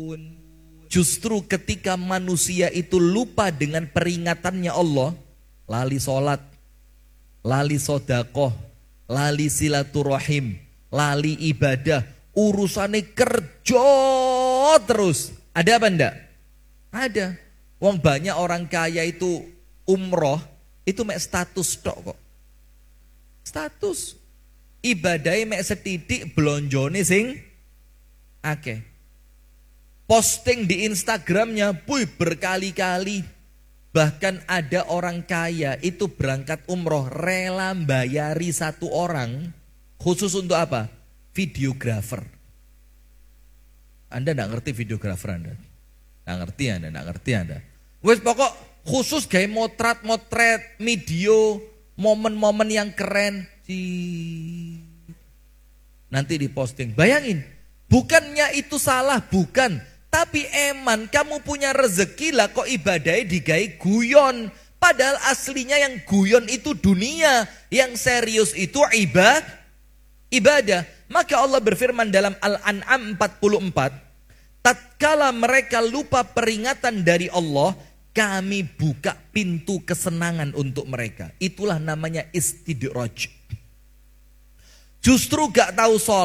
Justru ketika manusia itu lupa dengan peringatannya Allah, lali sholat, lali sodakoh, lali silaturahim, lali ibadah, urusannya kerja terus. Ada apa enggak? Ada. Wong banyak orang kaya itu umroh, itu mek status tok kok. Status. Ibadahnya mek setitik, blonjone sing akeh. Posting di Instagramnya, berkali-kali. Bahkan ada orang kaya itu berangkat umroh rela bayari satu orang khusus untuk apa? Videografer. Anda enggak ngerti videografer Anda? Enggak ngerti Anda. Wes pokok khusus kayak motret video, momen-momen yang keren. Nanti diposting. Bayangin, bukannya itu salah, bukan. Tapi eman kamu punya rezeki lah kok ibadahnya digawe guyon. Padahal aslinya yang guyon itu dunia. Yang serius itu ibadah. Maka Allah berfirman dalam Al-An'am 44. Tatkala mereka lupa peringatan dari Allah, kami buka pintu kesenangan untuk mereka. Itulah namanya istidraj. Justru gak tahu sholat.